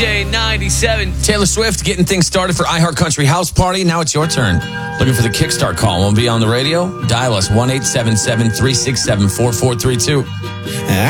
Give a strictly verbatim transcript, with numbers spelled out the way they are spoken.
J ninety-seven. Taylor Swift getting things started for iHeartCountry House Party. Now it's your turn. Looking for the Kickstart call. We'll be on the radio. Dial us one eight seven seven, three six seven, four four three two.